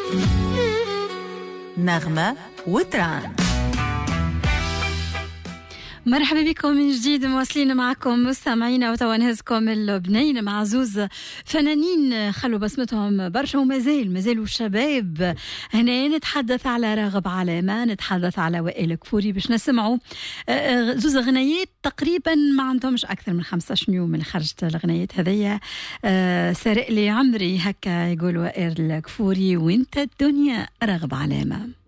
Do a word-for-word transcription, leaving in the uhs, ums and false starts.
نغمة وتران. مرحبا بكم من جديد، مواصلين معكم مستمعينا وتوانهزكم اللبنانيين مع زوز فنانين خلوا بسمتهم برشا ومازال مازالوا شباب. هنا نتحدث على راغب علامة، نتحدث على وائل كفوري باش نسمعوا زوز غنيات تقريبا ما عندهمش أكثر من خمسة يوم من خرجت الغنيات هذيا. سارق لي عمري هكا يقول وائل كفوري، وانت الدنيا راغب علامة.